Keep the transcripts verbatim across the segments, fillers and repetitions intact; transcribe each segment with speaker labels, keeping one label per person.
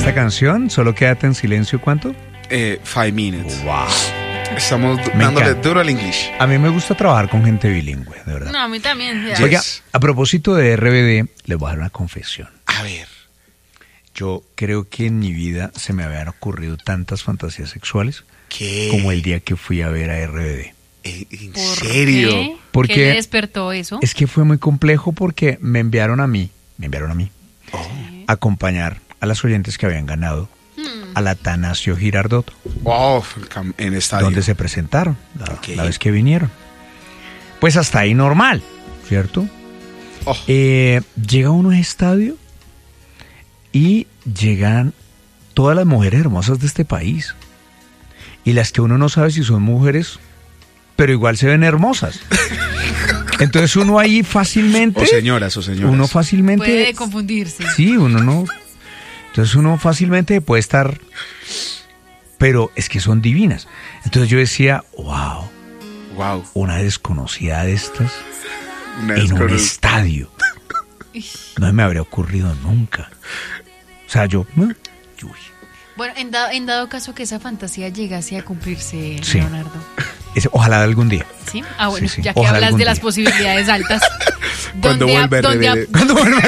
Speaker 1: esta canción, Solo quédate en silencio, ¿cuánto?
Speaker 2: Eh, five minutes.
Speaker 1: Wow.
Speaker 2: Estamos
Speaker 1: Me
Speaker 2: dándole
Speaker 1: encanta.
Speaker 2: duro al English.
Speaker 1: A mí me gusta trabajar con gente bilingüe, de verdad.
Speaker 3: No, a mí también.
Speaker 2: Yes.
Speaker 1: Oiga, a propósito de R B D, les voy a dar una confesión.
Speaker 2: A ver.
Speaker 1: Yo creo que en mi vida se me habían ocurrido tantas fantasías sexuales
Speaker 2: ¿Qué?
Speaker 1: como el día que fui a ver a R B D.
Speaker 2: Eh, ¿En
Speaker 3: ¿Por
Speaker 2: serio?
Speaker 3: qué?
Speaker 1: Porque
Speaker 3: ¿Qué le despertó eso?
Speaker 1: Es que fue muy complejo porque me enviaron a mí, me enviaron a mí,
Speaker 2: Oh.
Speaker 1: a acompañar a las oyentes que habían ganado
Speaker 3: Hmm.
Speaker 1: al Atanasio Girardot,
Speaker 2: Wow, en estadio.
Speaker 1: donde se presentaron la,
Speaker 2: Ok.
Speaker 1: la vez que vinieron. Pues hasta ahí normal, ¿cierto?
Speaker 2: Oh.
Speaker 1: Eh, llega uno a ese estadio y llegan todas las mujeres hermosas de este país. Y las que uno no sabe si son mujeres, pero igual se ven hermosas. Entonces uno ahí fácilmente...
Speaker 2: O señoras, o señoras.
Speaker 1: Uno fácilmente...
Speaker 3: Puede confundirse.
Speaker 1: Sí, uno no... Entonces uno fácilmente puede estar... Pero es que son divinas. Entonces yo decía, wow,
Speaker 2: Wow.
Speaker 1: una desconocida de estas
Speaker 2: Una
Speaker 1: en un
Speaker 2: descono-
Speaker 1: estadio. No me habría ocurrido nunca. O sea, yo... ¿no? Uy.
Speaker 3: Bueno, en dado, en dado caso que esa fantasía llegase a cumplirse,
Speaker 1: Sí.
Speaker 3: Leonardo.
Speaker 1: Ese- ojalá algún día.
Speaker 3: ¿Sí? Ah, bueno,
Speaker 1: Sí, sí.
Speaker 3: ya que
Speaker 1: Ojalá
Speaker 3: hablas
Speaker 1: algún
Speaker 3: de las
Speaker 1: día.
Speaker 3: posibilidades altas.
Speaker 2: Cuando
Speaker 3: ¿dónde
Speaker 2: vuelve
Speaker 3: a- dónde a-
Speaker 2: R B D.
Speaker 1: ¿Cuándo vuelva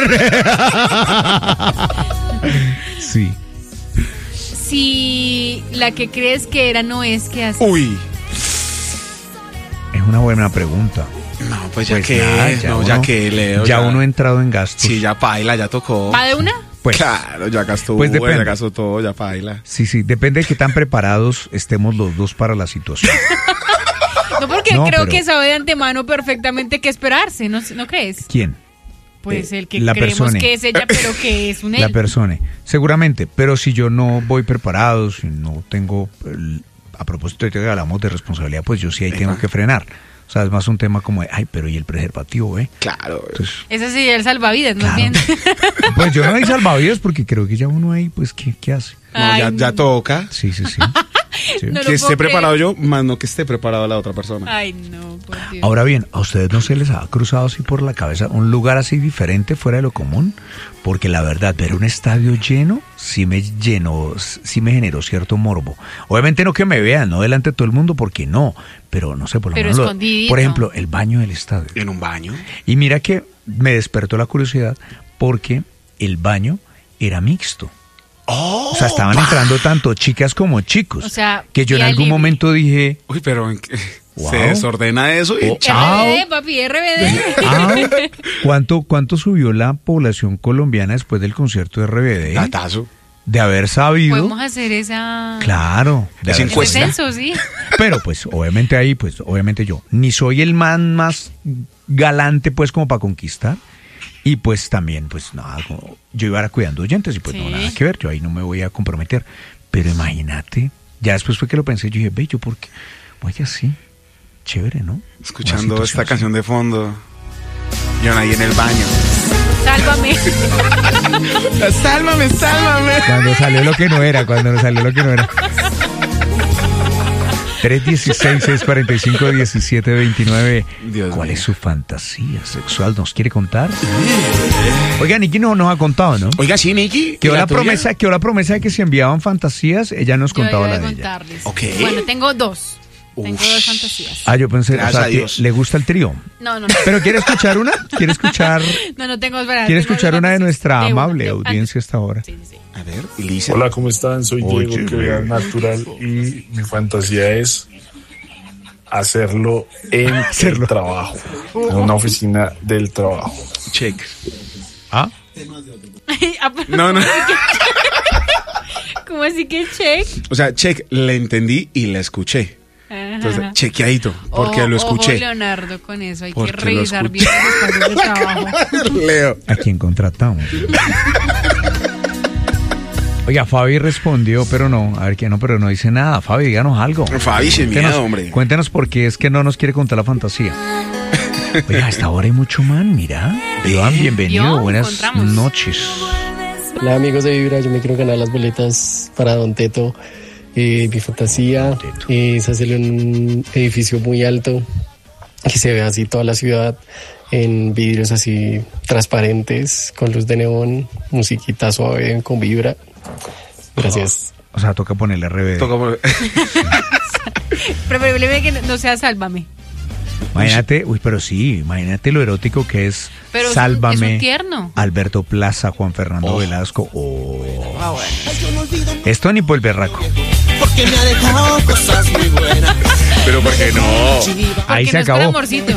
Speaker 1: a Sí.
Speaker 3: Si la que crees que era no es, ¿qué haces?
Speaker 2: Uy.
Speaker 1: Es una buena pregunta.
Speaker 2: No, pues ya
Speaker 1: Pues
Speaker 2: que,
Speaker 1: nada,
Speaker 2: no,
Speaker 1: uno-
Speaker 2: ya que Leo.
Speaker 1: Ya uno ha entrado en gastos.
Speaker 2: Sí, ya paila, ya tocó.
Speaker 3: ¿Va de una?
Speaker 1: Pues,
Speaker 2: Claro, ya gastó,
Speaker 1: Pues depende.
Speaker 2: ya gastó todo, ya paila.
Speaker 1: sí, sí, depende de qué tan preparados estemos los dos para la situación.
Speaker 3: No, porque
Speaker 1: No,
Speaker 3: creo
Speaker 1: pero-
Speaker 3: que sabe de antemano perfectamente qué esperarse, ¿no, ¿no crees?
Speaker 1: ¿Quién?
Speaker 3: Pues
Speaker 1: Eh,
Speaker 3: el que
Speaker 1: la
Speaker 3: creemos
Speaker 1: persona.
Speaker 3: que es ella, pero que es un él.
Speaker 1: La persona. Seguramente, pero si yo no voy preparado, si no tengo... el- a propósito de que hablamos de responsabilidad, pues yo sí ahí tengo
Speaker 2: Epa.
Speaker 1: que frenar. O sea, es más un tema como de, ay, pero ¿y el preservativo, eh?
Speaker 2: Claro.
Speaker 1: Entonces,
Speaker 3: Ese sería el salvavidas, más
Speaker 1: claro.
Speaker 3: bien.
Speaker 1: Pues yo no hay salvavidas porque creo que ya uno ahí, pues, ¿qué, qué hace?
Speaker 2: No,
Speaker 3: Ay,
Speaker 2: ya,
Speaker 3: no.
Speaker 2: ya toca.
Speaker 1: Sí, sí, sí. Sí.
Speaker 3: No lo
Speaker 2: Que esté
Speaker 3: puedo
Speaker 2: preparado
Speaker 3: creer.
Speaker 2: yo, más no que esté preparada la otra persona.
Speaker 3: Ay, no, por Dios.
Speaker 1: Ahora bien, ¿a ustedes no se les ha cruzado así por la cabeza un lugar así diferente fuera de lo común? Porque la verdad, ver un estadio lleno sí me llenó, sí me generó cierto morbo. Obviamente no que me vean, no delante de todo el mundo, porque no, pero no sé, por lo
Speaker 3: Pero
Speaker 1: menos... lo-
Speaker 3: escondidito.
Speaker 1: por ejemplo, el baño del estadio.
Speaker 2: En un baño.
Speaker 1: Y mira que me despertó la curiosidad porque el baño era mixto.
Speaker 2: Oh,
Speaker 1: O sea, estaban entrando tanto chicas como chicos.
Speaker 3: O sea,
Speaker 1: que yo en
Speaker 3: vía
Speaker 1: algún
Speaker 3: libre.
Speaker 1: momento dije...
Speaker 2: Uy, pero en-
Speaker 1: Wow.
Speaker 2: se desordena eso y
Speaker 1: Oh.
Speaker 2: chao.
Speaker 3: R B D, papi, R B D.
Speaker 1: Ah, ¿cuánto, ¿Cuánto subió la población colombiana después del concierto de R B D?
Speaker 2: Gatazo.
Speaker 1: De haber sabido.
Speaker 3: Podemos hacer esa...
Speaker 1: Claro. de
Speaker 2: Esa
Speaker 1: haber
Speaker 3: ese
Speaker 2: encuesta.
Speaker 1: sabido.
Speaker 3: censo, sí.
Speaker 1: Pero pues, obviamente ahí, pues, obviamente yo ni soy el man más galante, pues, como para conquistar. Y pues también, pues, nada, como yo iba a cuidando oyentes y pues no,
Speaker 3: Sí.
Speaker 1: nada que ver. Yo ahí no me voy a comprometer. Pero imagínate, ya después fue que lo pensé, yo dije, ve, yo porque, oye, así, chévere, ¿no?
Speaker 2: Escuchando
Speaker 1: Una
Speaker 2: esta
Speaker 1: situación
Speaker 2: canción de fondo. Y ahí en el baño.
Speaker 3: Sálvame.
Speaker 2: Sálvame, sálvame.
Speaker 1: así. Cuando salió lo que no era, cuando salió lo que no era. tres uno seis, seis cuatro cinco, uno siete dos nueve.
Speaker 2: Dios
Speaker 1: ¿Cuál
Speaker 2: mío.
Speaker 1: es su fantasía sexual? ¿Nos quiere contar? Oiga, Nicky no nos ha contado, ¿no?
Speaker 2: Oiga, sí, Nicky.
Speaker 1: Quedó
Speaker 2: ¿y
Speaker 1: la,
Speaker 2: tuya?
Speaker 1: promesa, quedó la promesa de que si enviaban fantasías, ella nos
Speaker 3: Yo
Speaker 1: contaba
Speaker 3: iba
Speaker 1: la
Speaker 3: a
Speaker 1: de ella.
Speaker 3: contarles.
Speaker 2: Ok.
Speaker 3: Bueno, tengo dos. Tengo
Speaker 2: Ush.
Speaker 3: dos fantasías.
Speaker 1: Ah, yo pensé, o
Speaker 2: Gracias
Speaker 1: sea,
Speaker 2: a
Speaker 1: que
Speaker 2: Dios.
Speaker 1: le gusta el trío.
Speaker 3: No, no, no.
Speaker 1: ¿Pero quiere escuchar una? ¿Quiere escuchar,
Speaker 3: No, no tengo espera,
Speaker 1: ¿quiere
Speaker 3: tengo
Speaker 1: escuchar
Speaker 3: dos
Speaker 1: una de
Speaker 3: fantasías.
Speaker 1: nuestra
Speaker 3: De una,
Speaker 1: amable
Speaker 3: de una.
Speaker 1: audiencia hasta ahora?
Speaker 3: Sí, sí, sí.
Speaker 2: A ver, Elisa.
Speaker 4: Hola, ¿cómo están? Soy
Speaker 1: Oye,
Speaker 4: Diego, que
Speaker 1: güey.
Speaker 4: vean natural y mi fantasía es hacerlo en
Speaker 1: Hacerlo.
Speaker 4: el trabajo, en una oficina del trabajo.
Speaker 2: Check.
Speaker 1: ¿Ah?
Speaker 3: Ah, pero-
Speaker 2: No, no.
Speaker 3: ¿Cómo así que check?
Speaker 2: O sea, check, le entendí y la escuché. Entonces,
Speaker 3: Ajá.
Speaker 2: chequeadito, porque
Speaker 3: Ojo,
Speaker 2: lo escuché.
Speaker 3: Ojo, Leonardo, con eso hay
Speaker 2: Porque
Speaker 3: que
Speaker 2: lo
Speaker 3: revisar
Speaker 2: escuché.
Speaker 3: bien los espacios de trabajo.
Speaker 2: Leo.
Speaker 1: ¿A quién contratamos? Oiga, Fabi respondió, pero no, a ver quién no, pero no dice nada. Fabi, díganos algo.
Speaker 2: Fabi, sin
Speaker 1: Cuéntenos-
Speaker 2: miedo, hombre.
Speaker 1: Cuéntenos por qué es que no nos quiere contar la fantasía. Oiga, a esta hora hay mucho man, mira. Iván, bienvenido,
Speaker 3: Yo,
Speaker 1: buenas
Speaker 3: encontramos.
Speaker 1: noches.
Speaker 5: Hola amigos de Vibra, yo me quiero ganar las boletas para Don Teto. Eh, mi fantasía
Speaker 1: Teto.
Speaker 5: es hacerlo en un edificio muy alto, que se vea así toda la ciudad, en vidrios así transparentes, con luz de neón, musiquita suave, con vibra. Gracias.
Speaker 1: O sea, toca ponerle R B D.
Speaker 2: Toca poner-
Speaker 3: Preferiblemente que no sea Sálvame.
Speaker 1: Imagínate, uy, pero sí, imagínate lo erótico que es
Speaker 3: Pero es un-
Speaker 1: Sálvame,
Speaker 3: es un tierno.
Speaker 1: Alberto Plaza, Juan Fernando
Speaker 2: Oh.
Speaker 1: Velasco. Oh.
Speaker 3: Ah, bueno.
Speaker 1: Esto ni por el berraco.
Speaker 6: Porque me ha dejado cosas muy buenas.
Speaker 2: Pero ¿por qué no?
Speaker 1: Ahí
Speaker 3: Porque
Speaker 1: se
Speaker 3: no es por
Speaker 1: acabó.
Speaker 3: amorcito.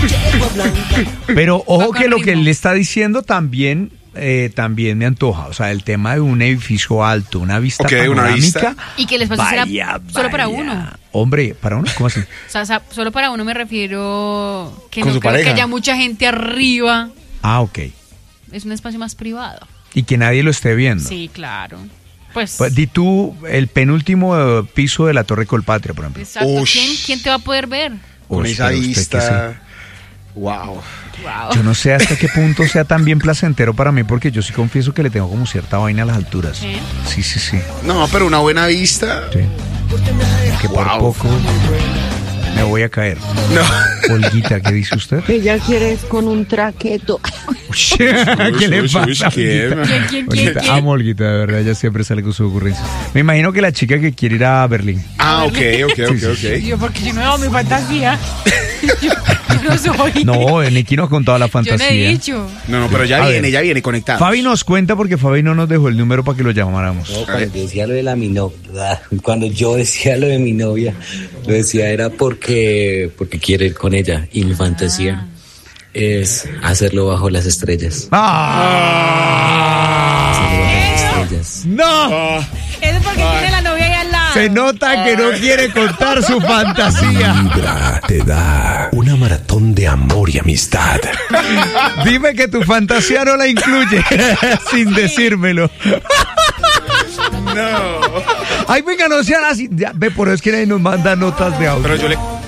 Speaker 1: Pero ojo
Speaker 3: Va
Speaker 1: que
Speaker 3: con
Speaker 1: lo que
Speaker 3: ritmo.
Speaker 1: él le está diciendo también, eh, también me antoja. O sea, el tema de un edificio alto, una vista
Speaker 2: Ok, una
Speaker 1: panorámica.
Speaker 2: vista.
Speaker 3: Y que el espacio será
Speaker 1: Vaya,
Speaker 3: solo para
Speaker 1: vaya.
Speaker 3: uno.
Speaker 1: Hombre, ¿para uno? ¿Cómo así?
Speaker 3: O sea, sa- solo para uno me refiero que
Speaker 2: Con
Speaker 3: no
Speaker 2: su
Speaker 3: creo
Speaker 2: pareja.
Speaker 3: que haya mucha gente arriba.
Speaker 1: Ah, ok.
Speaker 3: Es un espacio más privado.
Speaker 1: Y que nadie lo esté viendo.
Speaker 3: Sí, claro. Pues,
Speaker 1: Pues di tú el penúltimo eh, piso de la Torre Colpatria, por ejemplo.
Speaker 3: exacto.
Speaker 2: Ush.
Speaker 3: ¿Quién, ¿Quién te va a poder ver?
Speaker 2: Con
Speaker 1: Uy,
Speaker 2: esa
Speaker 1: pero usted qué
Speaker 2: vista. Wow.
Speaker 3: Wow.
Speaker 1: Yo no sé hasta qué punto sea tan bien placentero para mí, porque yo sí confieso que le tengo como cierta vaina a las alturas.
Speaker 3: ¿Sí?
Speaker 1: Sí, sí, sí.
Speaker 2: No, pero una buena vista.
Speaker 1: sí. Que por
Speaker 2: Wow.
Speaker 1: poco me voy a caer.
Speaker 2: No.
Speaker 1: Olguita, ¿qué dice usted?
Speaker 7: Ella quiere con un traqueto.
Speaker 1: ¿Qué le
Speaker 2: uy,
Speaker 1: pasa?
Speaker 2: uy, ¿quién?
Speaker 1: Olguita?
Speaker 3: ¿Quién, quién, quién,
Speaker 1: Olguita,
Speaker 3: quién?
Speaker 1: amo a Olguita, de verdad, ella siempre sale con sus ocurrencias. Me imagino que la chica que quiere ir a Berlín.
Speaker 2: Ah, ok, ok, ok,
Speaker 1: Sí, sí,
Speaker 2: ok.
Speaker 3: Yo, porque yo no hago mi fantasía. yo, yo no soy.
Speaker 1: No, Nicky nos ha contado la
Speaker 3: Yo no
Speaker 1: fantasía.
Speaker 3: he dicho.
Speaker 2: No, no, pero ya
Speaker 1: A
Speaker 2: viene,
Speaker 1: ver.
Speaker 2: ya viene conectado.
Speaker 1: Fabi nos cuenta porque Fabi no nos dejó el número para que lo llamáramos.
Speaker 8: No, cuando yo decía lo de la mi novia, cuando yo decía lo de mi novia, lo decía era porque, porque quiero ir con ella y mi fantasía es hacerlo bajo las estrellas.
Speaker 1: ¡Ah!
Speaker 8: Hacerlo bajo las estrellas.
Speaker 1: ¡No!
Speaker 3: Eso es porque tiene la novia ahí al lado.
Speaker 1: Se nota que no quiere contar su fantasía.
Speaker 9: Vibra te da una maratón de amor y amistad.
Speaker 1: Dime que tu fantasía no la incluye sin decírmelo.
Speaker 2: No.
Speaker 1: Ay, venga, no sean así. Ya, ve, por eso es que nadie nos manda notas de audio.
Speaker 2: Pero yo le,